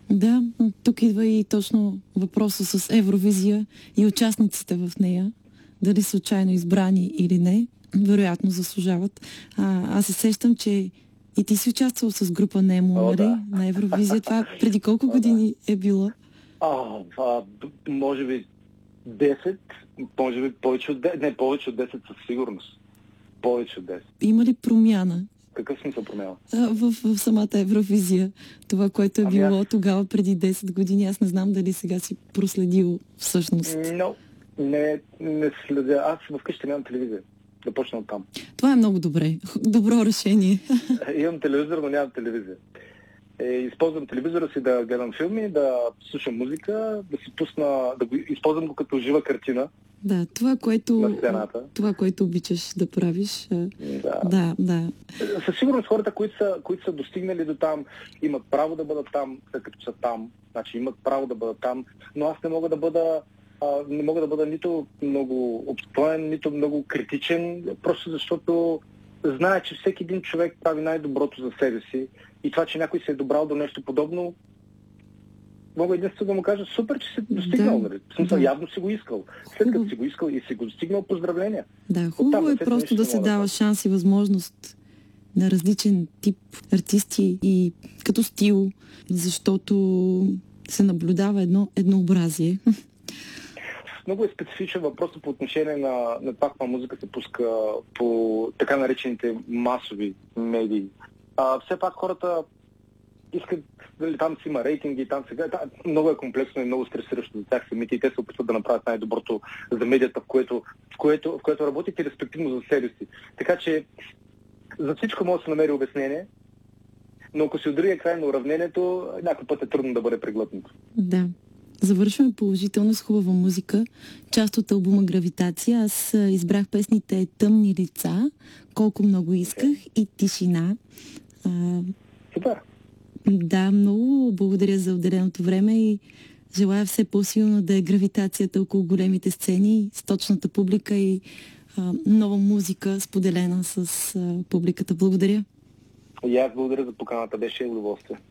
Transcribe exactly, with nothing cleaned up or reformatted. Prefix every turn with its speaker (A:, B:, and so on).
A: Да, тук идва и точно въпроса с Евровизия и участниците в нея. Дали случайно избрани или не, вероятно заслужават. А, аз се сещам, че и ти си участвал с група Немо,
B: О,
A: нали?
B: да.
A: На Евровизия. Това преди колко
B: О,
A: години е било?
B: А, а, може би десет, може би повече от десет, не, повече от десет със сигурност. Повече от десет.
A: Има ли промяна?
B: Какъв смисъл промяна?
A: В, в самата Евровизия. Това, което е
B: Ами
A: било
B: аз...
A: тогава преди десет години. Аз не знам дали сега си проследил всъщност.
B: Но, не, не следя. Аз вкъщи нямам телевизия. Да почна от там.
A: Това е много добре. Добро решение.
B: Имам телевизор, но нямам телевизия. Е, използвам телевизора си да гледам филми, да слушам музика, да си пусна, да го използвам го като жива картина.
A: Да, това, което,
B: на стената.
A: Това, което обичаш да правиш.
B: Да.
A: Да, да.
B: Със сигурност хората, които са, които са достигнали до там, имат право да бъдат там, след като са там. Значи имат право да бъдат там, но аз не мога да бъда а, не мога да бъда нито много обстоен, нито много критичен, просто защото знае, че всеки един човек прави най-доброто за себе си и това, че някой се е добрал до нещо подобно, мога единствено да му кажа, супер, че си достигнал.
A: Да,
B: нали? В смисъл,
A: да.
B: Явно си го искал. След като си го искал и си го достигнал, поздравления.
A: Да, хубаво
B: Оттам,
A: е просто да се дава шанс и възможност на различен тип артисти и като стил, защото се наблюдава едно еднообразие.
B: Много е специфичен въпрос по отношение на, на това, каква музика се пуска по така наречените масови медии. А, все пак хората искат, дали там си има рейтинги, там сега. Да, много е комплексно и много стресиращо за тях самите и те се опитват да направят най-доброто за медията, в което, в което, в което работят и респективно за себе си. Така че за всичко може да се намери обяснение, но ако си от другия край на уравнението, някой път е трудно да бъде преглътнато.
A: Да. Завършваме положително с хубава музика. Част от албума Гравитация. Аз избрах песните Тъмни лица, Колко много исках okay. и Тишина. А,
B: Супер!
A: Да, много благодаря за отделеното време и желая все по-силно да е гравитацията около големите сцени, с точната публика и а, нова музика, споделена с а, публиката. Благодаря.
B: И аз благодаря за поканата. Беше удоволствие.